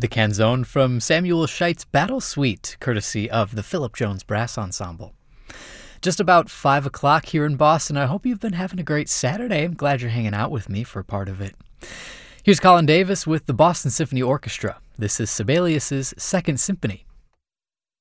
The canzone from Samuel Scheit's Battle Suite, courtesy of the Philip Jones Brass Ensemble. Just about 5 o'clock here in Boston. I hope you've been having a great Saturday. I'm glad you're hanging out with me for part of it. Here's Colin Davis with the Boston Symphony Orchestra. This is Sibelius's Second Symphony.